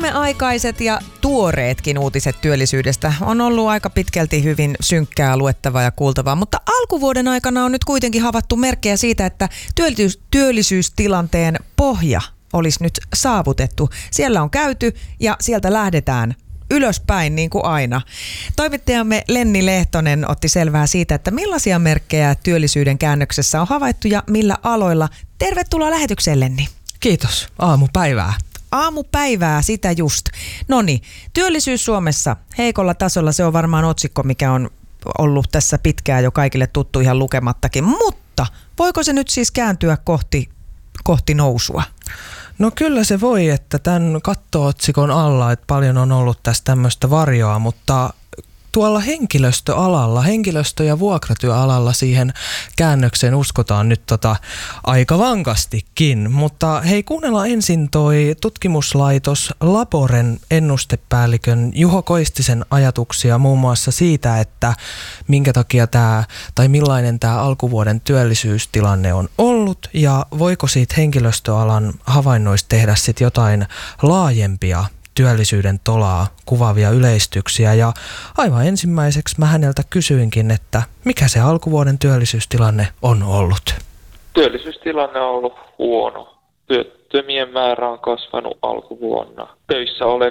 Viimeaikaiset ja tuoreetkin uutiset työllisyydestä on ollut aika pitkälti hyvin synkkää luettavaa ja kuultavaa, mutta alkuvuoden aikana on nyt kuitenkin havaittu merkkejä siitä, että työllisyystilanteen pohja olisi nyt saavutettu. Siellä on käyty ja sieltä lähdetään ylöspäin niin kuin aina. Toimittajamme Lenni Lehtonen otti selvää siitä, että millaisia merkkejä työllisyyden käännöksessä on havaittu ja millä aloilla. Tervetuloa lähetykseen, Lenni. Kiitos. Aamupäivää. Aamupäivää, sitä just. Noniin, työllisyys Suomessa heikolla tasolla, se on varmaan otsikko, mikä on ollut tässä pitkään jo kaikille tuttu ihan lukemattakin. Mutta voiko se nyt siis kääntyä kohti nousua? No kyllä se voi, että tämän katto-otsikon alla, että paljon on ollut tässä tämmöistä varjoa, mutta tuolla henkilöstöalalla, henkilöstö- ja vuokratyöalalla siihen käännökseen uskotaan nyt aika vankastikin. Mutta hei, kuunnellaan ensin toi tutkimuslaitos Laboren ennustepäällikön Juho Koistisen ajatuksia muun muassa siitä, että minkä takia millainen tämä alkuvuoden työllisyystilanne on ollut ja voiko siitä henkilöstöalan havainnoista tehdä sitten jotain laajempia työllisyyden tolaa kuvaavia yleistyksiä. Ja aivan ensimmäiseksi mä häneltä kysyinkin, että mikä se alkuvuoden työllisyystilanne on ollut? Työllisyystilanne on ollut huono. Työttömien määrä on kasvanut alkuvuonna. Töissä